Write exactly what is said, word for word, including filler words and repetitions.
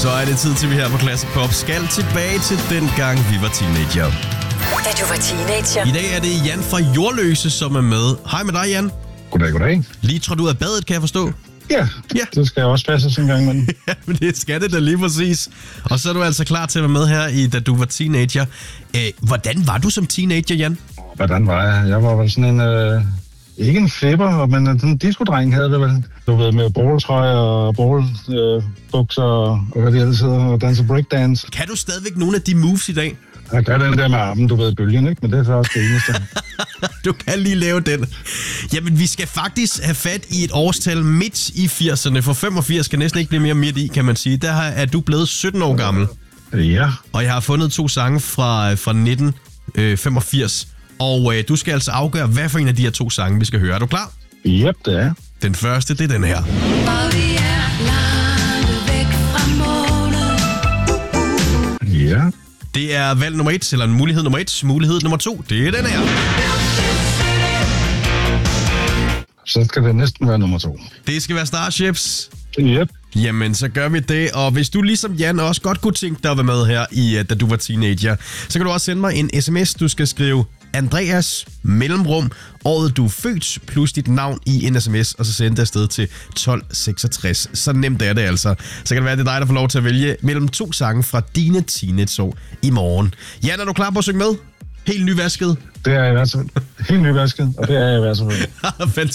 Så er det tid til, vi her på Classic Pop skal tilbage til den gang, vi var teenager. Da du var teenager. I dag er det Jan fra Jordløse, som er med. Hej med dig, Jan. Goddag, goddag. Lige trådt ud af badet, kan jeg forstå. Ja, Ja. det skal jeg også passe sådan en gang, men... Ja, men det skal det da lige præcis. Og så er du altså klar til at være med her, i, da du var teenager. Æh, hvordan var du som teenager, Jan? Hvordan var jeg? Jeg var vel sådan en... Øh, ikke en flipper, men sådan en disco-dreng havde det vel. Du ved, med bowltrøje og bowlbukser øh, og hvad det ellers hedder, og danse breakdance. Kan du stadigvæk nogle af de moves i dag? Jeg gør den der med armen, du ved, bølgen, ikke? Men det er så også det eneste. Du kan lige lave den. Jamen, vi skal faktisk have fat i et årstal midt i firserne, for femogfirs kan næsten ikke blive mere midt i, kan man sige. Der er du blevet sytten år gammel. Ja. Og jeg har fundet to sange fra, fra nitten femogfirs. Og øh, du skal altså afgøre, hvad for en af de her to sange, vi skal høre. Er du klar? Yep, det er. Den første, det er den her. Og vi er langt væk fra målet. Ja. Det er valg nummer et, eller mulighed nummer et. Mulighed nummer to, det er den her. Så skal det næsten være nummer to. Det skal være Starships. Yep. Jamen, så gør vi det. Og hvis du ligesom Jan også godt kunne tænke dig at være med her, i, da du var teenager, så kan du også sende mig en sms. Du skal skrive Andreas, mellemrum, året du er født, plus dit navn i en sms, og så sende det afsted til tolv seksogtres. Så nemt er det altså. Så kan det være, at det er dig, der får lov til at vælge mellem to sange fra dine teenageår i morgen. Jan, er du klar på at synge med? Helt nyvasket. Det er jeg i hvert fald. Helt nyvasket, og det er jeg i hvert fald.